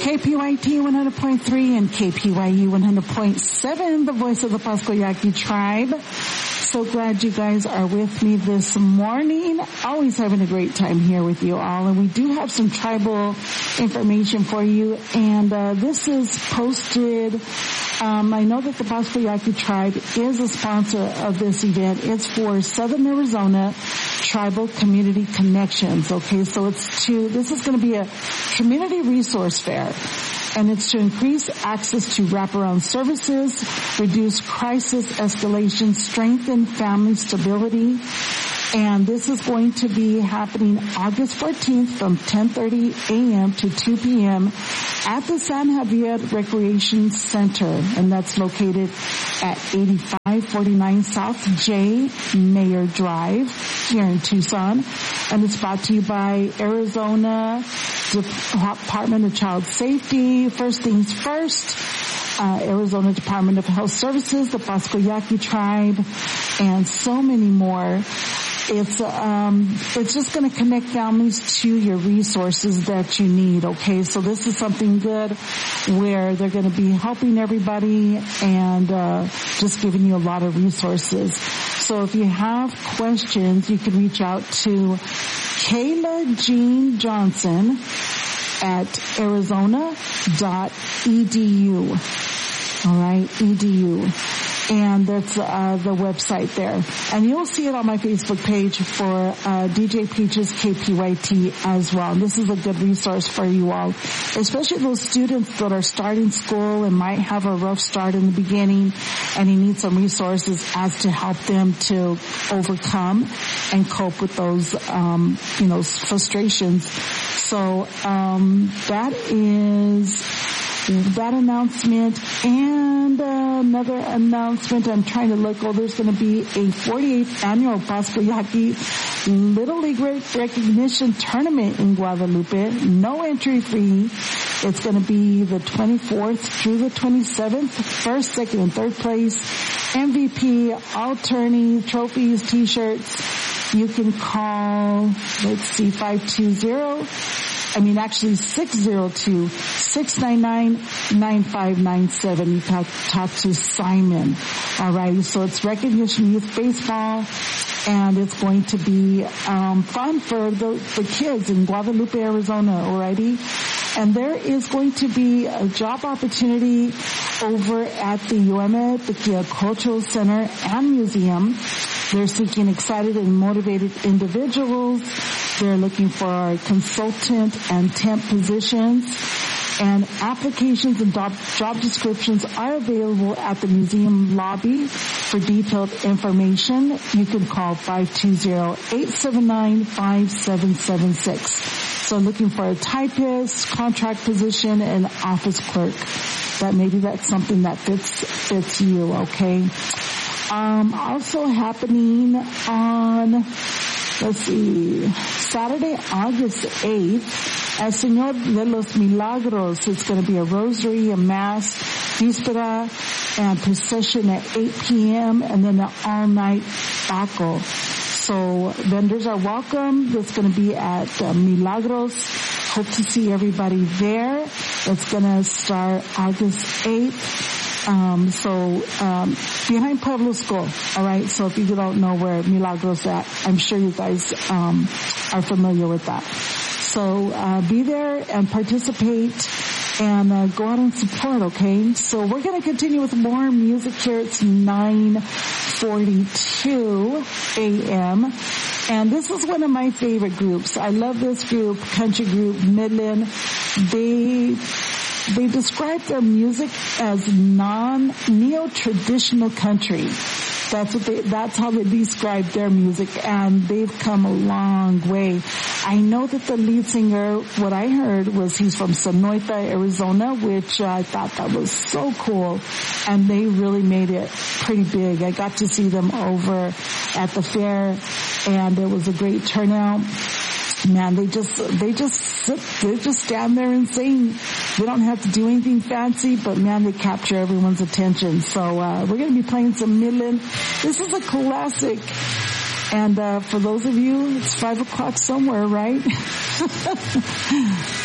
KPYT 100.3 and KPYU 100.7, the voice of the Pasco Yaqui tribe. So glad you guys are with me this morning. Always having a great time here with you all. And we do have some tribal information for you. And this is posted. I know that the Pasco Yaqui tribe is a sponsor of this event. It's for Southern Arizona Tribal Community Connections. Okay, so this is going to be a community resource fair. And it's to increase access to wraparound services, reduce crisis escalation, strengthen family stability. And this is going to be happening August 14th from 10:30 a.m. to 2 p.m. at the San Javier Recreation Center. And that's located at 8549 South J Mayor Drive here in Tucson. And it's brought to you by Arizona Department of Child Safety, First Things First, Arizona Department of Health Services, the Pasco Yaqui tribe, and so many more. It's just going to connect families to your resources that you need, okay? So this is something good where they're going to be helping everybody and just giving you a lot of resources. So if you have questions, you can reach out to Kayla Jean Johnson at arizona.edu. All right, edu. And that's the website there. And you'll see it on my Facebook page for DJ Peaches KPYT as well. And this is a good resource for you all, especially those students that are starting school and might have a rough start in the beginning, and you need some resources as to help them to overcome and cope with those, frustrations. So that is that announcement. And another announcement, I'm trying to look. There's going to be a 48th annual Pasco Yaqui Little League Recognition Tournament in Guadalupe. No entry fee. It's going to be the 24th through the 27th. First, second, and third place. MVP, all tourney, trophies, t-shirts. You can call, 602-699-9597. You talk to Simon. All right. So it's Recognition Youth Baseball, and it's going to be fun for the kids in Guadalupe, Arizona. Alrighty. And there is going to be a job opportunity over at the UMA, the Cultural Center and Museum. They're seeking excited and motivated individuals. They're looking for consultant and temp positions. And applications and job descriptions are available at the museum lobby. For detailed information, you can call 520-879-5776. So looking for a typist, contract position, and office clerk. That's something that fits you, okay? Also happening on, Saturday, August 8th, at Señor de los Milagros. It's going to be a rosary, a mass, víspera, and procession at 8 p.m. and then an all-night Paco. So vendors are welcome. It's going to be at Milagros. Hope to see everybody there. It's going to start August 8th. Behind Pueblo School. All right. So if you don't know where Milagros at, I'm sure you guys are familiar with that. So be there and participate and go out and support. Okay. So we're going to continue with more music here. It's 9:42 a.m. And this is one of my favorite groups. I love this group, country group Midland. They describe their music as neo-traditional country. That's how they describe their music, and they've come a long way. I know that the lead singer, what I heard was he's from Sonoita, Arizona, which I thought that was so cool, and they really made it pretty big. I got to see them over at the fair, and it was a great turnout. Man, they just stand there and sing. They don't have to do anything fancy, but man, they capture everyone's attention. So, we're going to be playing some Midland. This is a classic. And, for those of you, it's 5 o'clock somewhere, right?